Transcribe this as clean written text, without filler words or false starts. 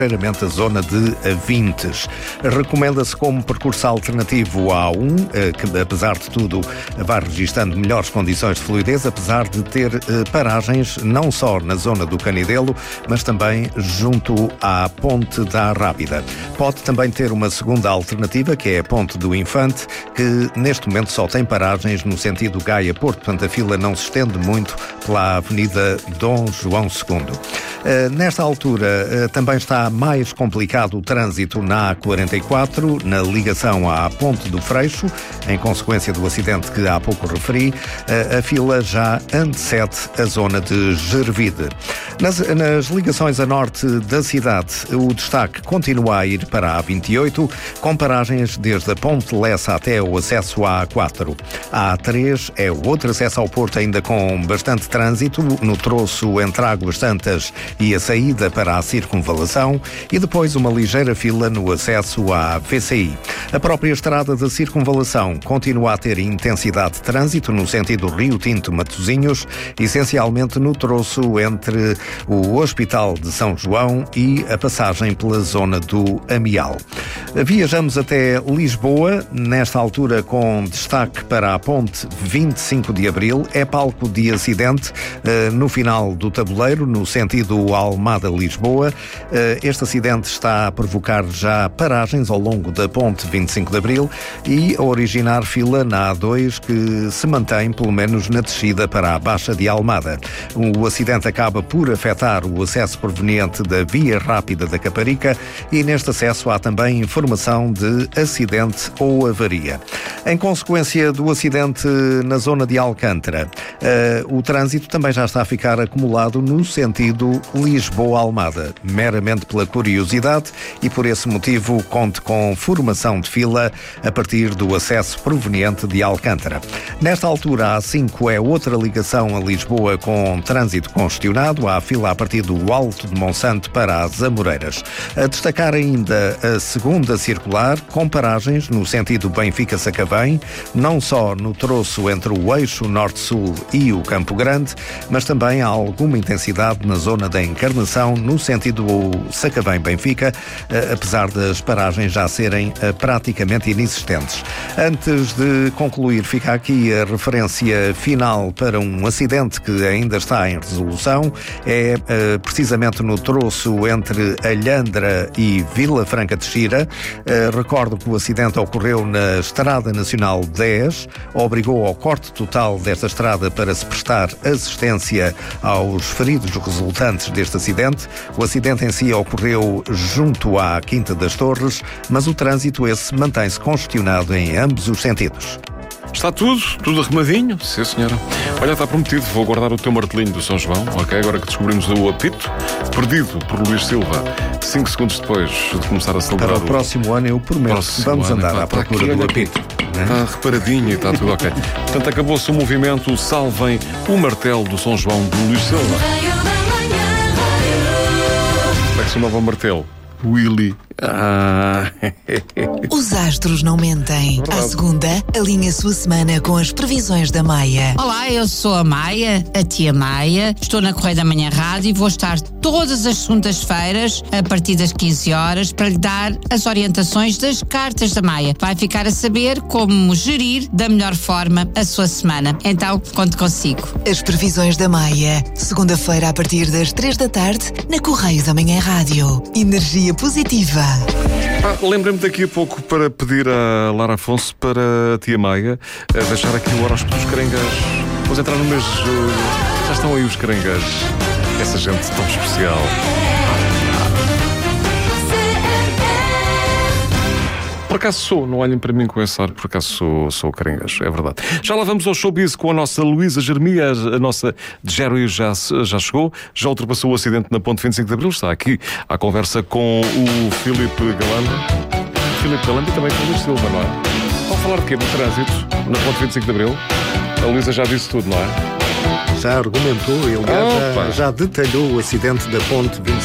a zona de Avintes. Recomenda-se como percurso alternativo à A1, que apesar de tudo vai registando melhores condições de fluidez, apesar de ter paragens não só na zona do Canidelo, mas também junto à Ponte da Rábida. Pode também ter uma segunda alternativa, que é a Ponte do Infante, que neste momento só tem paragens no sentido Gaia-Porto, portanto a fila não se estende muito pela Avenida Dom João II. Nesta altura também está mais complicado o trânsito na A44, na ligação à Ponte do Freixo, em consequência do acidente que há pouco referi. A fila já antecede a zona de Gervide. Nas ligações a norte da cidade, o destaque continua a ir para a A28, com paragens desde a Ponte Lessa até o acesso à A4. A A3 é o outro acesso ao Porto, ainda com bastante trânsito, no troço entre Águas Santas e a saída para a circunvalação, e depois uma ligeira fila no acesso à VCI. A própria estrada da circunvalação continua a ter intensidade de trânsito no sentido Rio Tinto-Matosinhos, essencialmente no troço entre o Hospital de São João e a passagem pela zona do Amial. Viajamos até Lisboa, nesta altura com destaque para a Ponte 25 de Abril. É palco de acidente no final do tabuleiro, no sentido Almada-Lisboa. Este acidente está a provocar já paragens ao longo da Ponte 25 de Abril e a originar fila na A2, que se mantém pelo menos na descida para a Baixa de Almada. O acidente acaba por afetar o acesso proveniente da Via Rápida da Caparica e neste acesso há também informação de acidente ou avaria. Em consequência do acidente na zona de Alcântara, o trânsito também já está a ficar acumulado no sentido Lisboa-Almada, meramente pela curiosidade, e por esse motivo conte com formação de fila a partir do acesso proveniente de Alcântara. Nesta altura, a A5 é outra ligação a Lisboa com trânsito congestionado. Há fila a partir do Alto de Monsanto para as Amoreiras. A destacar ainda a segunda circular, com paragens no sentido Benfica-Sacavém, não só no troço entre o eixo Norte-Sul e o Campo Grande, mas também há alguma intensidade na zona da Encarnação, no sentido Sacavém-Benfica, apesar das paragens já serem praticamente inexistentes. Antes de concluir, fica aqui a referência final para um acidente que ainda está em resolução. É precisamente no troço entre Alhandra e Vila Franca de Xira. Recordo que o acidente ocorreu na Estrada Nacional 10, obrigou ao corte total desta estrada para se prestar assistência aos feridos resultantes deste acidente. O acidente em si ocorreu junto à Quinta das Torres, mas o trânsito esse mantém-se congestionado em ambos os sentidos. Está tudo arrumadinho? Sim, senhora. Olha, está prometido, vou guardar o teu martelinho do São João, ok? Agora que descobrimos o apito, perdido por Luís Silva, 5 segundos depois de começar a celebrar. Para o próximo ano eu prometo que vamos andar à procura do apito. Está reparadinho e está tudo ok. Portanto, acabou-se o movimento Salvem o Martelo do São João de Luís Silva. Como é que se chamava o martelo? Willy. Os astros não mentem. À segunda, alinhe a sua semana com as previsões da Maia. Olá, eu sou a Maia, a tia Maia. Estou na Correia da Manhã Rádio e vou estar todas as segundas-feiras, a partir das 15 horas, para lhe dar as orientações das cartas da Maia. Vai ficar a saber como gerir da melhor forma a sua semana. Então, conto consigo. As previsões da Maia. Segunda-feira, a partir das 3 da tarde, na Correia da Manhã Rádio. Energia positiva. Lembrei-me daqui a pouco para pedir a Lara Afonso para a tia Maia deixar aqui o horóscopo dos caranguejos. Vamos entrar no mês. Já estão aí os caranguejos. Essa gente tão especial. Por acaso sou, não olhem para mim com esse ar, por acaso sou caranguejo, é verdade. Já lá vamos ao showbiz com a nossa Luísa Jeremias, a nossa Jerry já chegou, já ultrapassou o acidente na Ponte 25 de Abril, está aqui à conversa com o Filipe Galamba. Filipe Galamba e também com o Luís Silva, não é? Vão falar de quê? Do trânsito na Ponte 25 de Abril? A Luísa já disse tudo, não é? Já argumentou, ele já detalhou o acidente da Ponte 25